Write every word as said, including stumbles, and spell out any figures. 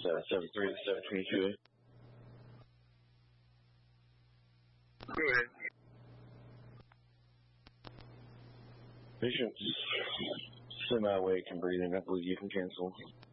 uh, seven three to seven twenty-two. Go ahead. Patient's semi-awake and breathing. I believe you can cancel.